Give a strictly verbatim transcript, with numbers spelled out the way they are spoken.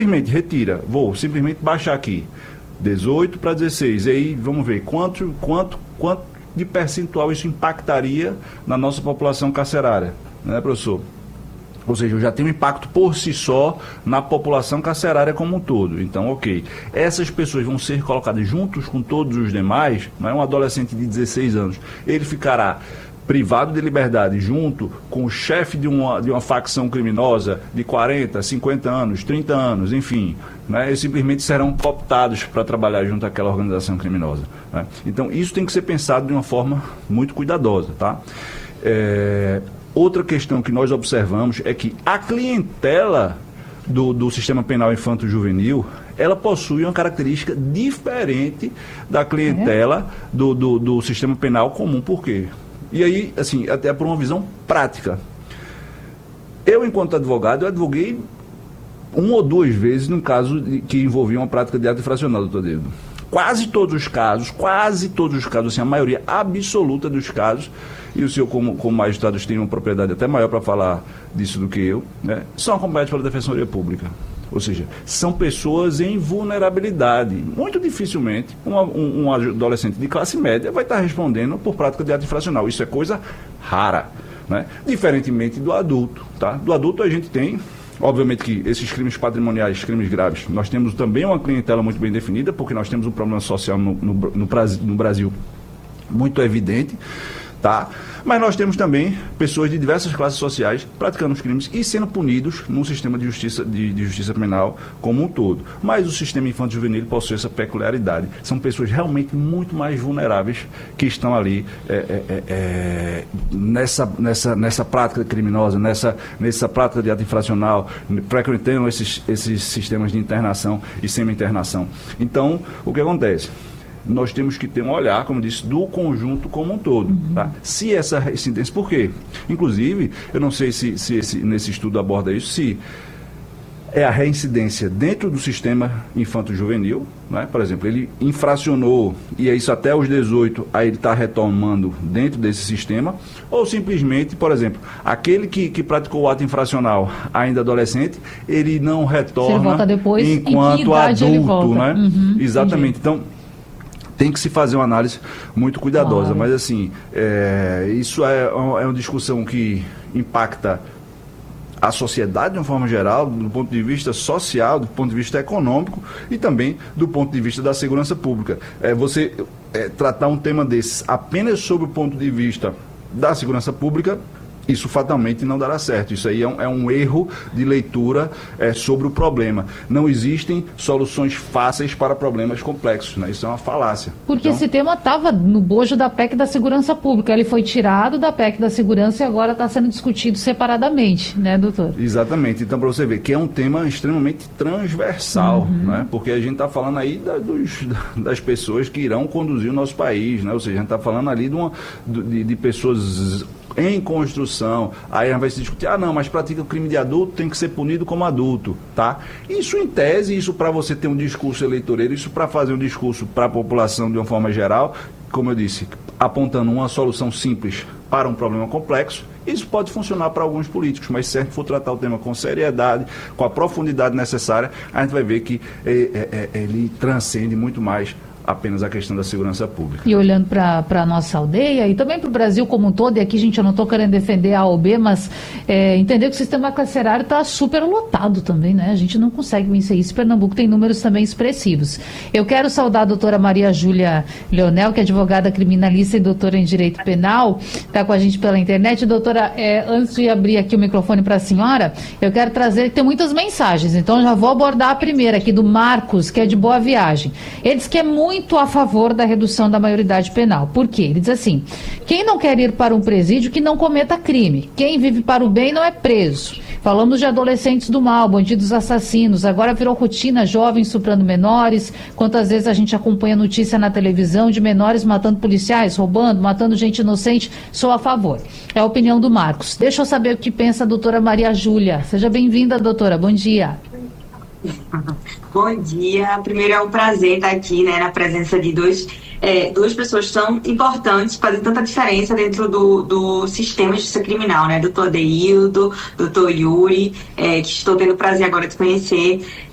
simplesmente retira, vou simplesmente baixar aqui, dezoito para dezesseis, e aí vamos ver quanto, quanto, quanto de percentual isso impactaria na nossa população carcerária, né, professor? Ou seja, eu já tenho um impacto por si só na população carcerária como um todo. Então, ok. Essas pessoas vão ser colocadas juntos com todos os demais, não é? Um adolescente de dezesseis anos, ele ficará privado de liberdade junto com o chefe de uma, de uma facção criminosa de quarenta, cinquenta anos, trinta anos, enfim, né? Eles simplesmente serão cooptados para trabalhar junto àquela organização criminosa, né? Então, isso tem que ser pensado de uma forma muito cuidadosa, tá? É, outra questão que nós observamos é que a clientela do, do sistema penal infanto-juvenil, ela possui uma característica diferente da clientela do, do, do sistema penal comum. Por quê? E aí, assim, até por uma visão prática. Eu, enquanto advogado, eu advoguei uma ou duas vezes num caso que envolvia uma prática de ato infracional, doutor David. Quase todos os casos, quase todos os casos, assim, a maioria absoluta dos casos, e o senhor, como, como magistrado, tem uma propriedade até maior para falar disso do que eu, né, são acompanhados pela Defensoria Pública. Ou seja, são pessoas em vulnerabilidade. Muito dificilmente uma, um, um adolescente de classe média vai estar respondendo por prática de ato infracional. Isso é coisa rara, né? Diferentemente do adulto, tá? Do adulto a gente tem, obviamente que esses crimes patrimoniais, crimes graves, nós temos também uma clientela muito bem definida, porque nós temos um problema social no, no, no, no Brasil muito evidente, tá? Mas nós temos também pessoas de diversas classes sociais praticando os crimes e sendo punidos no sistema de justiça, de, de justiça penal como um todo. Mas o sistema infanto-juvenil possui essa peculiaridade. São pessoas realmente muito mais vulneráveis que estão ali é, é, é, nessa, nessa, nessa prática criminosa, nessa, nessa prática de ato infracional, frequentando esses, esses sistemas de internação e semi-internação. Então, o que acontece? Nós temos que ter um olhar, como disse, do conjunto como um todo. Uhum. Tá? Se essa reincidência, por quê? Inclusive, eu não sei se, se esse, nesse estudo aborda isso, se é a reincidência dentro do sistema infanto-juvenil, né? Por exemplo, ele infracionou, e é isso até os dezoito, aí ele está retomando dentro desse sistema, ou simplesmente, por exemplo, aquele que, que praticou o ato infracional ainda adolescente, ele não retorna ele volta depois, enquanto adulto, né? Uhum, exatamente. Entendi. Então, tem que se fazer uma análise muito cuidadosa, claro. Mas assim, é, isso é uma, é uma discussão que impacta a sociedade de uma forma geral, do ponto de vista social, do ponto de vista econômico e também do ponto de vista da segurança pública. É, você é, tratar um tema desses apenas sob o ponto de vista da segurança pública, isso fatalmente não dará certo. Isso aí é um, é um erro de leitura é, sobre o problema. Não existem soluções fáceis para problemas complexos, né? Isso é uma falácia. Porque então, esse tema estava no bojo da P E C da Segurança Pública. Ele foi tirado da P E C da Segurança e agora está sendo discutido separadamente, né, doutor? Exatamente. Então, para você ver que é um tema extremamente transversal, uhum. né? Porque a gente está falando aí da, dos, das pessoas que irão conduzir o nosso país, né? Ou seja, a gente está falando ali de, uma, de, de pessoas em construção, aí a gente vai se discutir, ah não, mas pratica o crime de adulto, tem que ser punido como adulto, tá? Isso em tese, isso para você ter um discurso eleitoreiro, isso para fazer um discurso para a população de uma forma geral, como eu disse, apontando uma solução simples para um problema complexo, isso pode funcionar para alguns políticos, mas se a gente for tratar o tema com seriedade, com a profundidade necessária, a gente vai ver que é, é, é, ele transcende muito mais apenas a questão da segurança pública. E olhando para a nossa aldeia e também para o Brasil como um todo, e aqui, gente, eu não estou querendo defender A ou B, mas é, entender que o sistema carcerário está super lotado também, né? A gente não consegue vencer isso. Pernambuco tem números também expressivos. Eu quero saudar a doutora Maria Júlia Leonel, que é advogada criminalista e doutora em Direito Penal, está com a gente pela internet. Doutora, é, antes de abrir aqui o microfone para a senhora, eu quero trazer, tem muitas mensagens, então já vou abordar a primeira aqui do Marcos, que é de Boa Viagem. Ele diz que é muito muito a favor da redução da maioridade penal. Por quê? Ele diz assim, quem não quer ir para um presídio que não cometa crime. Quem vive para o bem não é preso. Falamos de adolescentes do mal, bandidos assassinos, agora virou rotina, jovens estuprando menores. Quantas vezes a gente acompanha notícia na televisão de menores matando policiais, roubando, matando gente inocente? Sou a favor. É a opinião do Marcos. Deixa eu saber o que pensa a doutora Maria Júlia. Seja bem-vinda, doutora. Bom dia. Bom dia. Primeiro é um prazer estar aqui, né, na presença de dois, é, duas pessoas tão importantes, fazem tanta diferença dentro do, do sistema de justiça criminal, né? Doutor Deildo, doutor Yuri, é, que estou tendo o prazer agora de conhecer.